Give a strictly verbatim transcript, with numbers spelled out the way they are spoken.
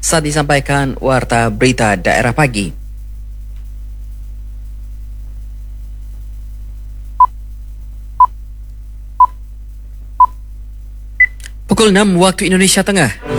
saat disampaikan Warta Berita Daerah Pagi. Pukul enam waktu Indonesia Tengah.